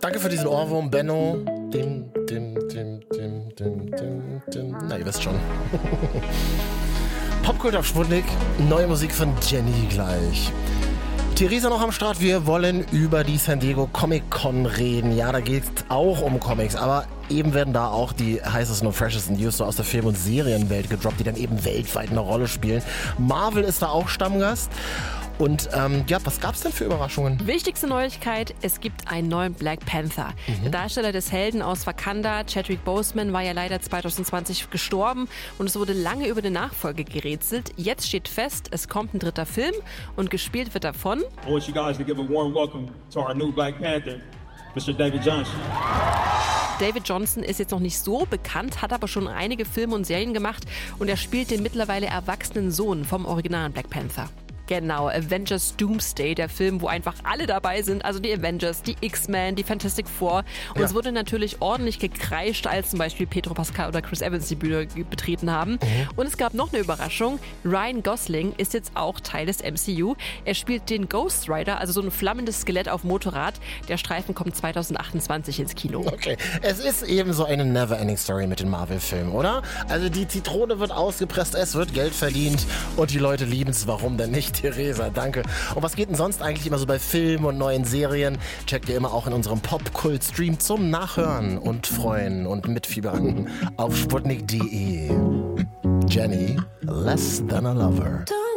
Danke für diesen Ohrwurm, Benno. Na, ihr wisst schon. Popkult auf Sputnik, neue Musik von Jenny gleich. Theresa noch am Start, wir wollen über die San Diego Comic-Con reden. Ja, da geht es auch um Comics, aber eben werden da auch die heißesten und freshesten News so aus der Film- und Serienwelt gedroppt, die dann eben weltweit eine Rolle spielen. Marvel ist da auch Stammgast. Und was gab's denn für Überraschungen? Wichtigste Neuigkeit, es gibt einen neuen Black Panther. Der Darsteller des Helden aus Wakanda, Chadwick Boseman, war ja leider 2020 gestorben und es wurde lange über eine Nachfolge gerätselt. Jetzt steht fest, es kommt ein dritter Film und gespielt wird davon. I want you guys to give a warm welcome to our new Black Panther, Mr. David Johnson. David Johnson ist jetzt noch nicht so bekannt, hat aber schon einige Filme und Serien gemacht und er spielt den mittlerweile erwachsenen Sohn vom originalen Black Panther. Genau, Avengers Doomsday, der Film, wo einfach alle dabei sind, also die Avengers, die X-Men, die Fantastic Four. Und es wurde natürlich ordentlich gekreischt, als zum Beispiel Pedro Pascal oder Chris Evans die Bühne betreten haben. Und es gab noch eine Überraschung, Ryan Gosling ist jetzt auch Teil des MCU. Er spielt den Ghost Rider, also so ein flammendes Skelett auf Motorrad. Der Streifen kommt 2028 ins Kino. Okay, es ist eben so eine Never-Ending-Story mit den Marvel-Filmen, oder? Also die Zitrone wird ausgepresst, es wird Geld verdient und die Leute lieben es, warum denn nicht? Theresa, danke. Und was geht denn sonst eigentlich immer so bei Filmen und neuen Serien? Checkt ihr immer auch in unserem Popkult-Stream zum Nachhören und Freuen und Mitfiebern auf sputnik.de. Jenny, Less Than a Lover.